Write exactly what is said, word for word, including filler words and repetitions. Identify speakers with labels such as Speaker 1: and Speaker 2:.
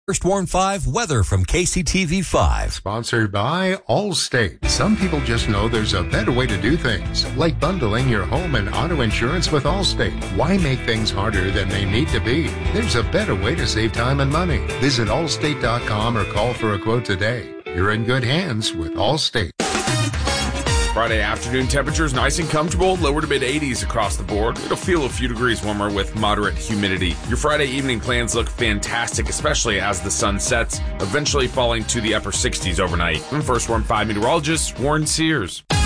Speaker 1: First Warn five weather from K C T V five.
Speaker 2: Sponsored by Allstate. Some people just know there's a better way to do things, like bundling your home and auto insurance with Allstate. Why make things harder than they need to be? There's a better way to save time and money. Visit allstate dot com or call for a quote today. You're in good hands with Allstate.
Speaker 3: Friday afternoon temperatures nice and comfortable, lower to mid eighties across the board. It'll feel a few degrees warmer with moderate humidity. Your Friday evening plans look fantastic, especially as the sun sets, eventually falling to the upper sixties overnight. I'm First Warn five meteorologist Warren Sears.